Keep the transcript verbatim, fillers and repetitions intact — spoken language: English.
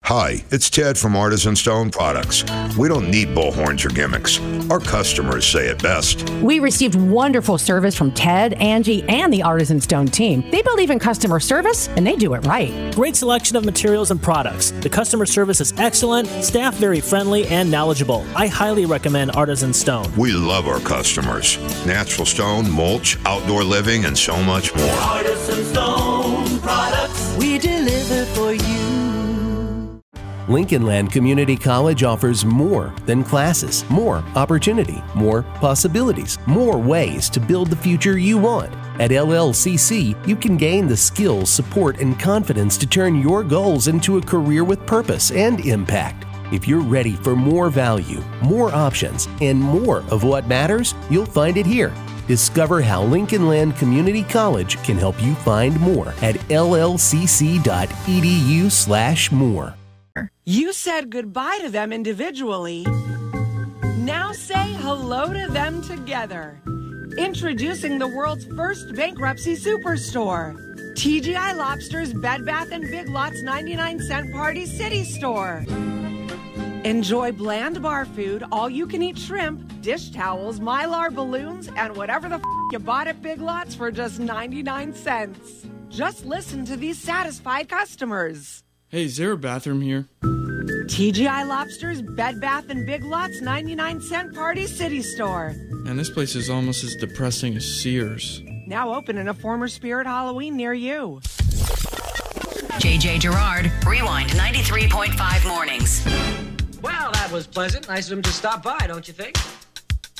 Hi, it's Ted from Artisan Stone Products. We don't need bullhorns or gimmicks. Our customers say it best. We received wonderful service from Ted, Angie, and the Artisan Stone team. They believe in customer service, and they do it right. Great selection of materials and products. The customer service is excellent, staff very friendly and knowledgeable. I highly recommend Artisan Stone. We love our customers. Natural stone, mulch, outdoor living, and so much more. Artisan Stone Products. We deliver for you. Lincoln Land Community College offers more than classes, more opportunity, more possibilities, more ways to build the future you want. At L L C C, you can gain the skills, support, and confidence to turn your goals into a career with purpose and impact. If you're ready for more value, more options, and more of what matters, you'll find it here. Discover how Lincoln Land Community College can help you find more at L L C C dot E D U slash more. You said goodbye to them individually. Now say hello to them together. Introducing the world's first bankruptcy superstore, T G I Lobster's Bed Bath and Big Lots ninety-nine cent Party City Store. Enjoy bland bar food, all-you-can-eat shrimp, dish towels, Mylar balloons, and whatever the f*** you bought at Big Lots for just ninety-nine cents. Just listen to these satisfied customers. Hey, is there a bathroom here? T G I Lobster's Bed Bath and Big Lots ninety-nine cent Party City Store. Man, this place is almost as depressing as Sears. Now open in a former Spirit Halloween near you. J J Gerard, Rewind ninety-three point five Mornings. Well, that was pleasant. Nice of him to stop by, don't you think?